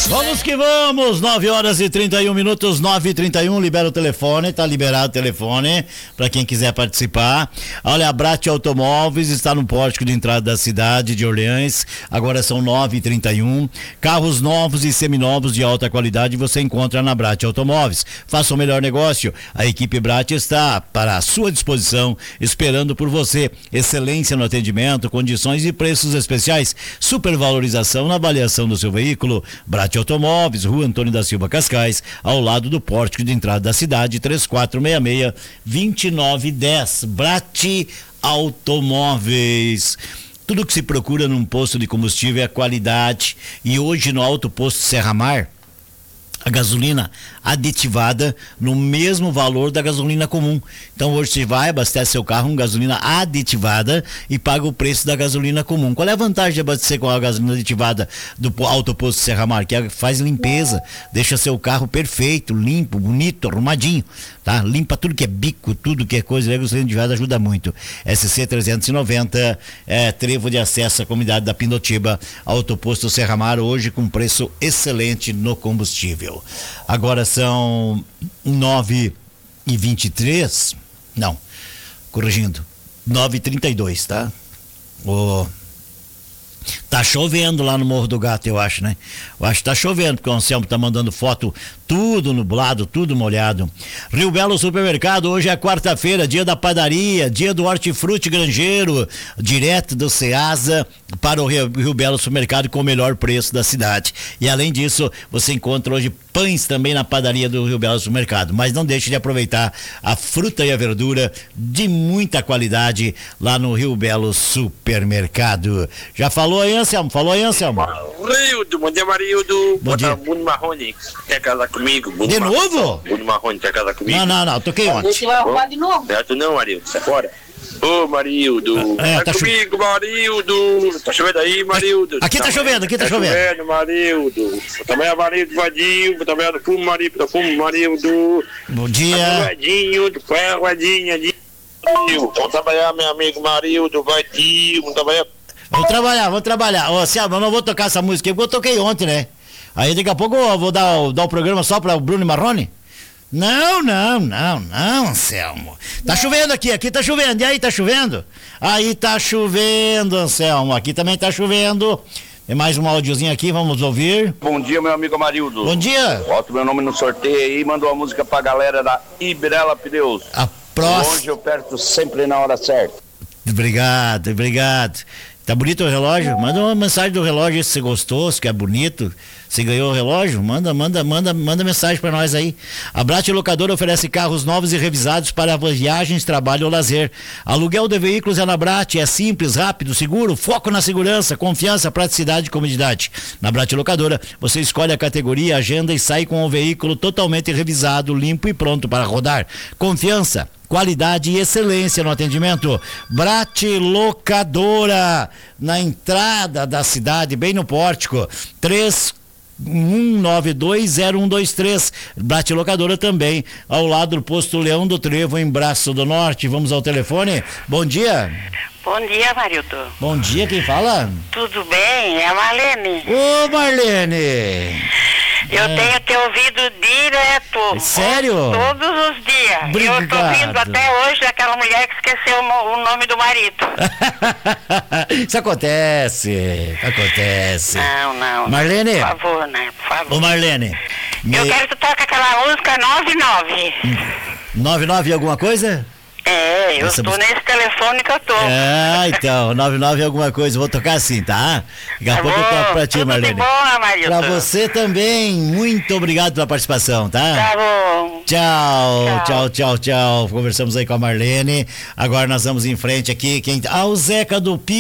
Vamos que vamos, 9h31, 9h31, libera o telefone, tá liberado o telefone para quem quiser participar. Olha, a Brat Automóveis está no pórtico de entrada da cidade de Orleans, agora são 9h31, carros novos e seminovos de alta qualidade você encontra na Brat Automóveis. Faça o melhor negócio, a equipe Brat está para a sua disposição, esperando por você. Excelência no atendimento, condições e preços especiais, supervalorização na avaliação do seu veículo. Brat Automóveis, Rua Antônio da Silva Cascais, ao lado do pórtico de entrada da cidade, 3466-2910. Brat Automóveis. Tudo que se procura num posto de combustível é qualidade. E hoje no Alto Posto Serra Mar, a gasolina aditivada no mesmo valor da gasolina comum. Então hoje você vai, abastece seu carro com gasolina aditivada e paga o preço da gasolina comum. Qual é a vantagem de abastecer com a gasolina aditivada do Alto Posto Serra Mar? Que faz limpeza, deixa seu carro perfeito, limpo, bonito, arrumadinho, tá? Limpa tudo que é bico, tudo que é coisa, a gasolina aditivada ajuda muito. SC 390, trevo de acesso à comunidade da Pindotiba, Alto Posto Serra Mar, hoje com preço excelente no combustível. Agora são 9h23, não, corrigindo, 9h32, tá? Tá chovendo lá no Morro do Gato, eu acho, né? Eu acho que tá chovendo, porque o Anselmo tá mandando foto, tudo nublado, tudo molhado. Rio Belo Supermercado, hoje é quarta-feira, dia da padaria, dia do hortifruti granjeiro, direto do Ceasa para o Rio Belo Supermercado com o melhor preço da cidade. E além disso, você encontra hoje pães também na padaria do Rio Belo Supermercado. Mas não deixe de aproveitar a fruta e a verdura de muita qualidade lá no Rio Belo Supermercado. Já falou aí, Anselmo? Falou aí, Anselmo? Marildo, bom dia, Marildo. Bom dia. Bruno Marrone, quer casar comigo? De novo? Bruno Marrone, quer casar comigo? Não, toquei ontem. Você vai arrumar de novo? Certo não, Marildo, sai fora. Ô, Marildo, tá comigo, Marildo. Tá chovendo aí, Marildo? Aqui tá chovendo, Tá chovendo, Marildo. Também é Marildo Vadinho, também é do fumo, Marildo, Marildo. Bom dia. Vadinho, do ferro, Vadinho. Vamos trabalhar, meu amigo Marildo, Vadinho, vamos trabalhar. Vamos trabalhar. Ô, Selma, eu não vou tocar essa música porque eu toquei ontem, né? Aí daqui a pouco eu vou dar o programa só para o Bruno Marrone? Não, Anselmo. Tá chovendo aqui tá chovendo. E aí, tá chovendo? Aí tá chovendo, Anselmo. Aqui também tá chovendo. Tem mais um áudiozinho aqui, vamos ouvir. Bom dia, meu amigo Amarildo. Bom dia. Bota meu nome no sorteio aí e mandou a música pra galera da Iberela Pneus. A próxima. Longe eu perto sempre na hora certa. Obrigado. Tá bonito o relógio? Manda uma mensagem do relógio se você gostou, se é bonito, se ganhou o relógio, manda mensagem para nós aí. A Brat Locadora oferece carros novos e revisados para viagens, trabalho ou lazer. Aluguel de veículos é na Brat, é simples, rápido, seguro, foco na segurança, confiança, praticidade e comodidade. Na Brat Locadora, você escolhe a categoria, agenda e sai com o veículo totalmente revisado, limpo e pronto para rodar. Confiança, qualidade e excelência no atendimento. Brat Locadora, na entrada da cidade, bem no pórtico, 31920123. Brat Locadora também, ao lado do posto Leão do Trevo, em Braço do Norte. Vamos ao telefone. Bom dia. Bom dia, Marildo. Bom dia, quem fala? Tudo bem? É a Marlene. Ô, Marlene. Eu tenho te ouvido direto. Sério? Todos os dias. Obrigado. Eu tô ouvindo até hoje aquela mulher que esqueceu o nome do marido. Isso acontece. Não. Marlene. Por favor, né? Por favor. Ô, Marlene. Eu quero que tu toque aquela música 99. 99 alguma coisa? Eu estou nesse telefone que eu tô. Então, 99 alguma coisa, vou tocar assim, tá? Daqui a pouco eu toco pra ti, tudo Marlene. de bom, Marildo. Pra você também, muito obrigado pela participação, tá? Tá bom. Tchau. Conversamos aí com a Marlene. Agora nós vamos em frente aqui. O Zeca do Pi.